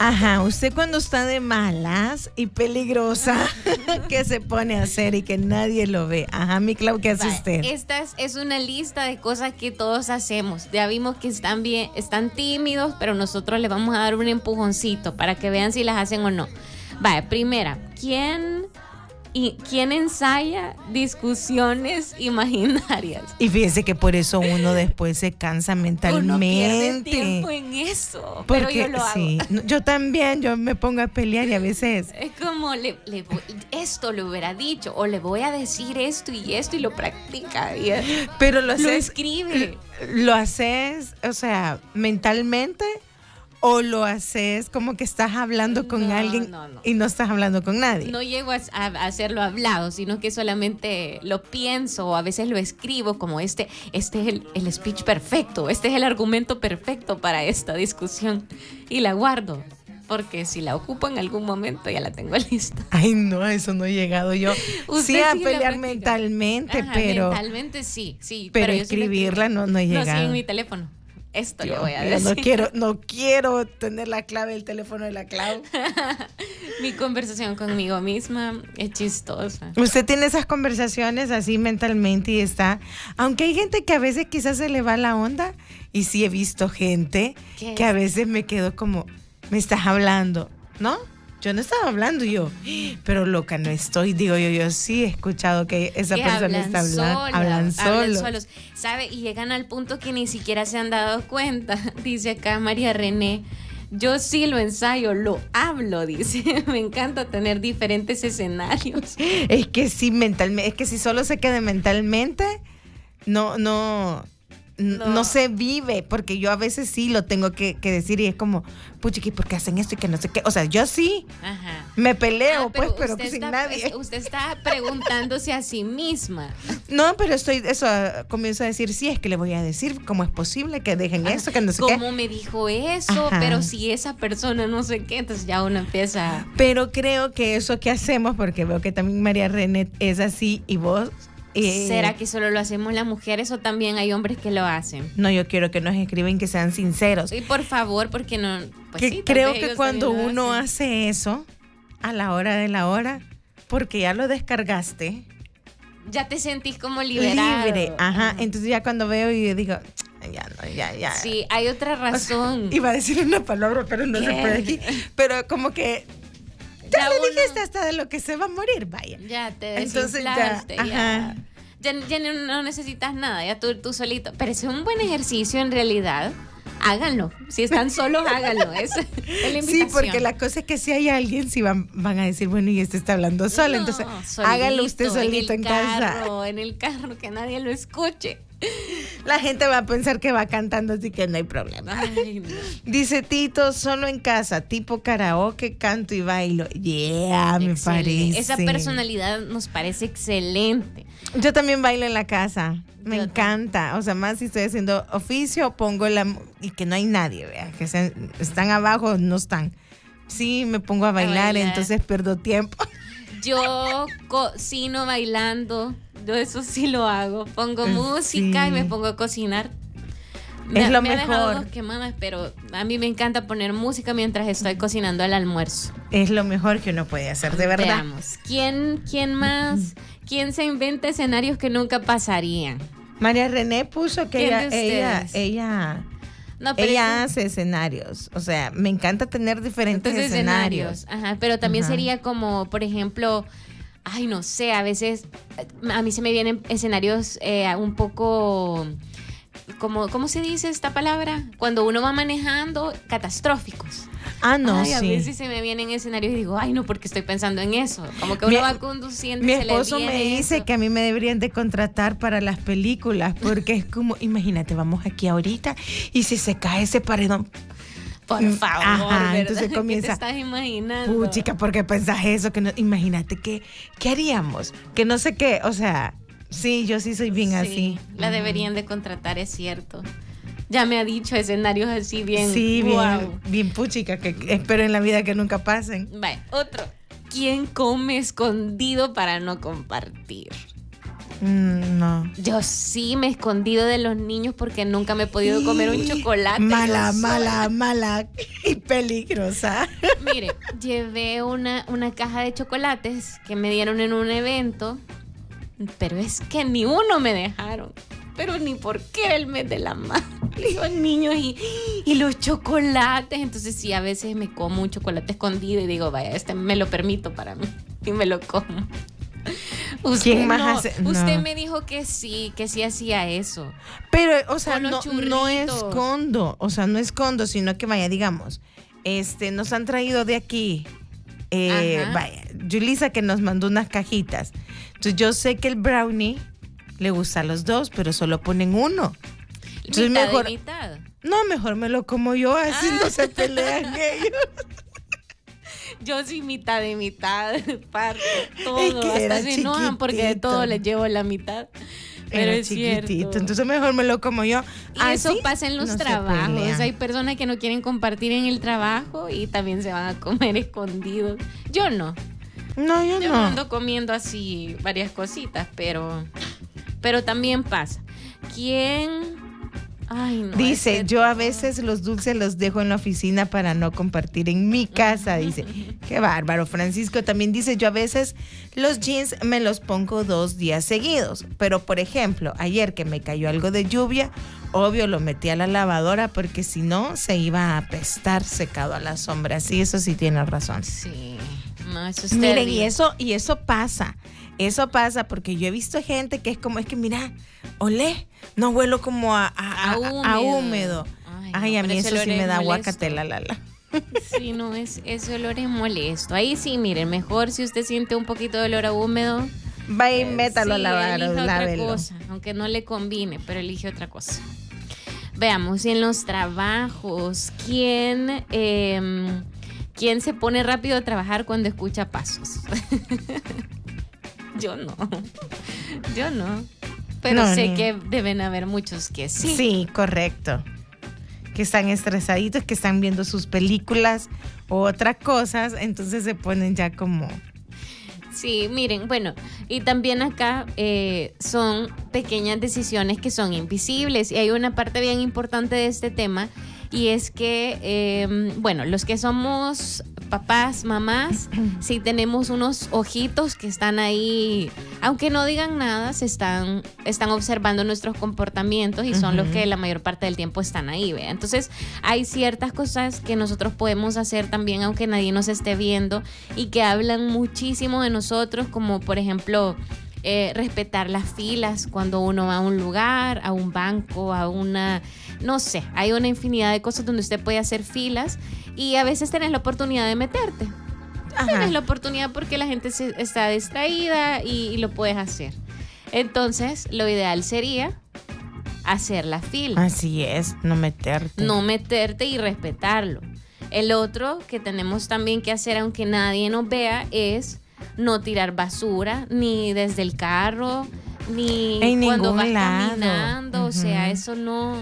Ajá, usted cuando está de malas y peligrosa, ¿qué se pone a hacer y que nadie lo ve? Ajá, mi Clau, ¿qué hace usted? Esta es una lista de cosas que todos hacemos. Ya vimos que están tímidos, pero nosotros les vamos a dar un empujoncito para que vean si las hacen o no. Vaya, primera, ¿quién ensaya discusiones imaginarias? Y fíjese que por eso uno después se cansa mentalmente. Uno pierde tiempo en eso. Porque, pero yo lo hago. Sí, yo también, yo me pongo a pelear y a veces... Es como, esto le hubiera dicho, o le voy a decir esto y lo practica. Pero lo escribe. ¿Lo haces, o sea, mentalmente? ¿O lo haces como que estás hablando con alguien y no estás hablando con nadie? No llego a hacerlo hablado, sino que solamente lo pienso o a veces lo escribo como este es el speech perfecto, este es el argumento perfecto para esta discusión. Y la guardo, porque si la ocupo en algún momento ya la tengo lista. Ay, no, a eso no he llegado yo. Sí a pelear mentalmente, ajá, pero... mentalmente sí. Pero escribirla no he llegado. No, sí, en mi teléfono. Esto le voy a decir. No quiero tener la clave del teléfono de la Clau. Mi conversación conmigo misma es chistosa. Usted tiene esas conversaciones así mentalmente y está... Aunque hay gente que a veces quizás se le va la onda. Y sí he visto gente que a veces me quedo como... Me estás hablando, ¿no? Yo no estaba hablando yo, pero loca no estoy. Digo yo sí he escuchado que esa persona está hablando. Hablan solos. ¿Sabe? Y llegan al punto que ni siquiera se han dado cuenta. Dice acá María René, yo sí lo ensayo, lo hablo, dice. Me encanta tener diferentes escenarios. Es que sí, mentalmente, es que si solo se queda mentalmente, no se vive, porque yo a veces sí lo tengo que decir y es como, puchiqui, ¿por qué hacen esto y que no sé qué? O sea, yo sí me peleo, pero sin nadie. Usted está preguntándose a sí misma. No, pero comienzo a decir, sí, es que le voy a decir, ¿cómo es posible que dejen eso, que no sé qué? ¿Cómo me dijo eso? Pero si esa persona no sé qué, entonces ya uno empieza. Pero creo que eso que hacemos, porque veo que también María René es así y vos... ¿Será que solo lo hacemos las mujeres o también hay hombres que lo hacen? No, yo quiero que nos escriben que sean sinceros. Sí, por favor, porque no... Pues sí, creo que cuando uno hace eso, a la hora de la hora, porque ya lo descargaste... Ya te sentís como liberado. Libre, ajá. Entonces ya cuando veo y digo... Ya. Sí, hay otra razón. O sea, iba a decir una palabra, pero no se puede aquí. Pero como que... Ya le dijiste hasta de lo que se va a morir, vaya. Ya te desinflaste, ya no necesitas nada, ya tú solito. Pero es un buen ejercicio en realidad. Háganlo. Si están solos, háganlo. Es la invitación. Sí, porque la cosa es que si hay alguien, si van a decir, bueno, y este está hablando solo. Entonces, hágalo usted solito en casa. En el carro, que nadie lo escuche. La gente va a pensar que va cantando, así que no hay problema. Ay, no. Dice Tito, solo en casa, tipo karaoke, canto y bailo. Yeah, excelente. Me parece. Esa personalidad nos parece excelente. Yo también bailo en la casa. Me encanta. O sea, más si estoy haciendo oficio, pongo y que no hay nadie, vea, que están abajo, no están. Sí, me pongo a bailar, entonces pierdo tiempo. Yo cocino bailando. Yo eso sí lo hago. Pongo música y me pongo a cocinar. Es lo mejor. Me ha dejado 2 quemadas, pero a mí me encanta poner música mientras estoy cocinando el almuerzo. Es lo mejor que uno puede hacer, de verdad. Veamos. ¿Quién más? ¿Quién se inventa escenarios que nunca pasarían? María René puso que ella hace escenarios. O sea, me encanta tener diferentes escenarios. Ajá, pero también sería como, por ejemplo... Ay, no sé, a veces a mí se me vienen escenarios un poco, ¿cómo se dice esta palabra? Cuando uno va manejando, catastróficos. Ah, no, sí. A veces se me vienen escenarios y digo, ay, no, porque estoy pensando en eso. Como que uno va conduciendo y se le viene. Mi esposo me dice que a mí me deberían de contratar para las películas, porque es como, imagínate, vamos aquí ahorita y si se cae ese paredón... Por favor, entonces comienza. ¿Qué te estás imaginando? Chica, ¿por qué pensás eso? Que no, imagínate, ¿qué haríamos? Que no sé qué, o sea, sí, yo sí soy bien así. La deberían de contratar, es cierto. Ya me ha dicho escenarios así bien. Sí, bien puchica, que espero en la vida que nunca pasen. Vale, otro. ¿Quién come escondido para no compartir? No. Yo sí me he escondido de los niños porque nunca me he podido comer un chocolate. Mala y peligrosa. Mire, llevé una caja de chocolates que me dieron en un evento, pero es que ni uno me dejaron. Pero ni por qué el mes de la madre. Los niños y los chocolates. Entonces sí, a veces me como un chocolate escondido y digo, vaya, este me lo permito para mí. Y me lo como. ¿Quién más hace? No. Usted me dijo que sí hacía eso. Pero, o sea, no escondo. O sea, no escondo, sino que vaya, digamos, nos han traído de aquí. Vaya, Julissa que nos mandó unas cajitas. Entonces yo sé que el brownie le gusta a los dos, pero solo ponen uno. Entonces ¿Mitad mejor, y mitad? No, mejor me lo como yo, así no se pelean ellos. Yo sí mitad y mitad, parte, todo. Es que hasta se enojan porque de todo les llevo la mitad. Pero era es chiquitito, cierto. Entonces mejor me lo como yo. Y eso pasa en los trabajos. Hay personas que no quieren compartir en el trabajo y también se van a comer escondidos. Yo no. No, yo no. Ando comiendo así varias cositas, pero también pasa. ¿Quién? Ay, no, dice, yo a veces los dulces los dejo en la oficina para no compartir en mi casa, dice. Qué bárbaro. Francisco también dice, yo a veces los jeans me los pongo 2 días seguidos, pero por ejemplo, ayer que me cayó algo de lluvia, obvio lo metí a la lavadora porque si no se iba a apestar secado a la sombra. Sí, eso sí tiene razón. Sí, no, eso es miren, terrible. y eso pasa. Eso pasa porque yo he visto gente que es como, es que mira, olé, no huelo como a húmedo. Ay, a mí eso sí me da guacatela, lala. Sí, no, ese olor es molesto. Ahí sí, miren, mejor si usted siente un poquito de olor a húmedo, va y métalo a lavar, elige otra lávelo. cosa, aunque no le combine, pero elige otra cosa. Veamos, en los trabajos, ¿quién se pone rápido a trabajar cuando escucha pasos? Yo no. Pero No, sé que deben haber muchos que sí. Sí, correcto. Que están estresaditos, que están viendo sus películas o otras cosas, entonces se ponen ya como... Sí, miren, bueno, y también acá son pequeñas decisiones que son invisibles y hay una parte bien importante de este tema y es que, bueno, los que somos papás, mamás, sí tenemos unos ojitos que están ahí, aunque no digan nada, están observando nuestros comportamientos y son los que la mayor parte del tiempo están ahí, ¿ve? Entonces hay ciertas cosas que nosotros podemos hacer también aunque nadie nos esté viendo y que hablan muchísimo de nosotros, como por ejemplo respetar las filas cuando uno va a un lugar, a un banco, a una, no sé, hay una infinidad de cosas donde usted puede hacer filas y a veces tenés la oportunidad de meterte. Tienes la oportunidad porque la gente está distraída y lo puedes hacer. Entonces, lo ideal sería hacer la fila. Así es, no meterte. No meterte y respetarlo. El otro que tenemos también que hacer, aunque nadie nos vea, es no tirar basura, ni desde el carro, ni cuando vas caminando. O sea, eso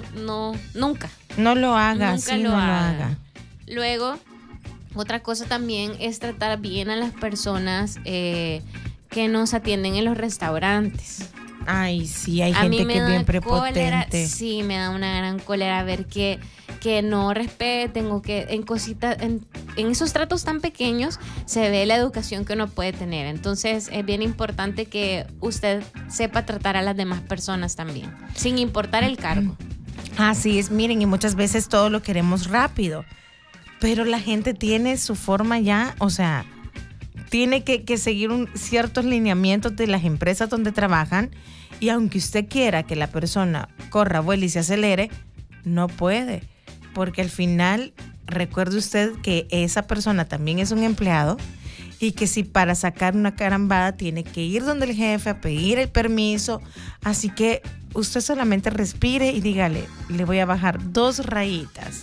nunca. No lo haga, nunca sí, lo no haga. lo haga. Luego, otra cosa también es tratar bien a las personas que nos atienden en los restaurantes. Ay, sí, hay gente que es bien prepotente. Cólera, sí, me da una gran cólera ver que no respeten o que en esos tratos tan pequeños se ve la educación que uno puede tener. Entonces es bien importante que usted sepa tratar a las demás personas también, sin importar el cargo. Así es, miren, y muchas veces todo lo queremos rápido, pero la gente tiene su forma ya, o sea, tiene que seguir ciertos lineamientos de las empresas donde trabajan y aunque usted quiera que la persona corra, vuele y se acelere, no puede, porque al final recuerde usted que esa persona también es un empleado y que si para sacar una carambada tiene que ir donde el jefe a pedir el permiso, así que usted solamente respire y dígale, le voy a bajar 2 rayitas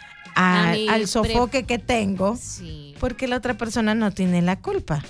al sofoque que tengo, sí, porque la otra persona no tiene la culpa.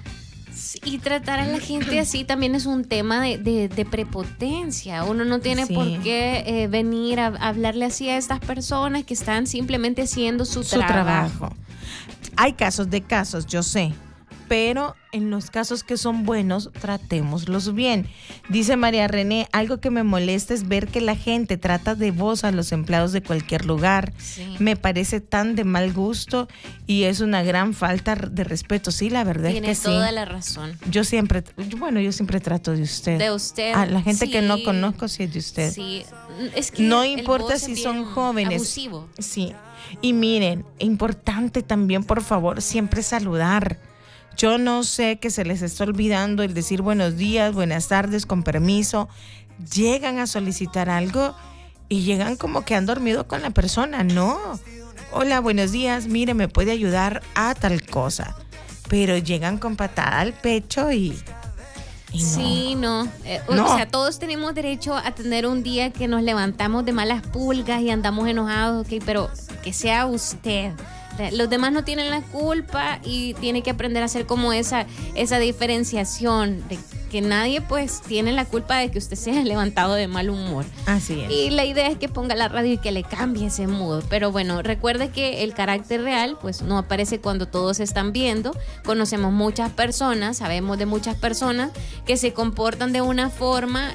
Y tratar a la gente así también es un tema de prepotencia. Uno no tiene por qué venir a hablarle así a estas personas que están simplemente haciendo su trabajo. Hay casos de casos, yo sé, pero en los casos que son buenos, tratémoslos bien. Dice María René, algo que me molesta es ver que la gente trata de voz a los empleados de cualquier lugar. Sí. Me parece tan de mal gusto y es una gran falta de respeto. Sí, la verdad es que sí. Tiene toda la razón. Yo siempre trato de usted. De usted. A la gente que no conozco, sí es de usted. Sí. Es que no importa si son jóvenes. Abusivo. Sí. Y miren, importante también, por favor, siempre saludar. Yo no sé que se les está olvidando el decir buenos días, buenas tardes, con permiso. Llegan a solicitar algo y llegan como que han dormido con la persona. No. Hola, buenos días, mire, me puede ayudar a tal cosa. Pero llegan con patada al pecho y no. Sí, no. No. O sea, todos tenemos derecho a tener un día que nos levantamos de malas pulgas y andamos enojados, ok, pero que sea usted. Los demás no tienen la culpa y tiene que aprender a hacer como esa diferenciación de que nadie pues tiene la culpa de que usted se haya levantado de mal humor. Así es. Y la idea es que ponga la radio y que le cambie ese mood. Pero bueno, recuerde que el carácter real pues no aparece cuando todos están viendo. Conocemos muchas personas, sabemos de muchas personas que se comportan de una forma...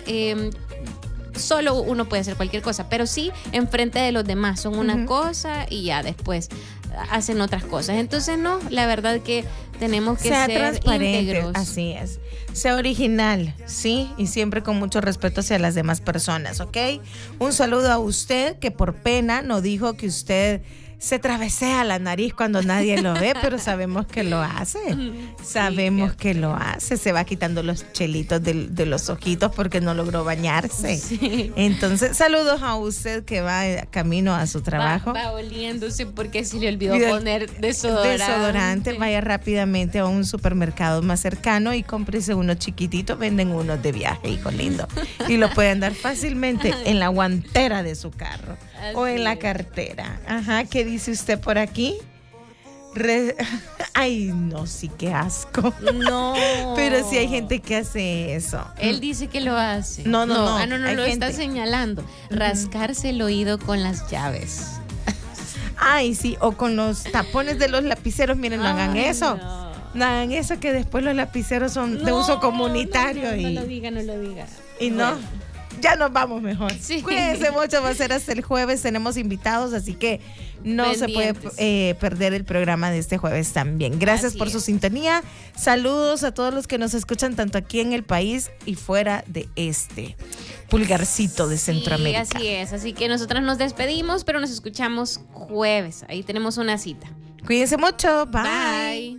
solo uno puede hacer cualquier cosa, pero sí enfrente de los demás son una cosa y ya después hacen otras cosas. Entonces no, la verdad que tenemos que ser transparente, íntegros. así es. Sea original, sí, y siempre con mucho respeto hacia las demás personas, ¿ok? Un saludo a usted que por pena no dijo que usted se travesea la nariz cuando nadie lo ve, pero sabemos que lo hace. Sabemos que lo hace. Se va quitando los chelitos de los ojitos porque no logró bañarse. Sí. Entonces, saludos a usted que va camino a su trabajo. Va oliéndose porque se le olvidó poner desodorante. Vaya rápidamente a un supermercado más cercano y cómprese uno chiquitito. Venden unos de viaje, hijo lindo. Y lo pueden dar fácilmente en la guantera de su carro. Así o en la cartera. Ajá, ¿qué dice usted por aquí? Ay, no, sí, qué asco. No. Pero sí hay gente que hace eso. Él dice que lo hace. No. No, lo está señalando. Rascarse el oído con las llaves. Ay, sí, o con los tapones de los lapiceros. Miren, no hagan eso. No hagan eso, que después los lapiceros son de uso comunitario. No lo diga. Y bueno. No. Ya nos vamos mejor. Sí. Cuídense mucho, va a ser hasta el jueves. Tenemos invitados, así que no se puede perder el programa de este jueves también. Gracias por su sintonía. Saludos a todos los que nos escuchan tanto aquí en el país y fuera de este pulgarcito de Centroamérica. Sí, así es. Así que nosotras nos despedimos, pero nos escuchamos jueves. Ahí tenemos una cita. Cuídense mucho. Bye. Bye.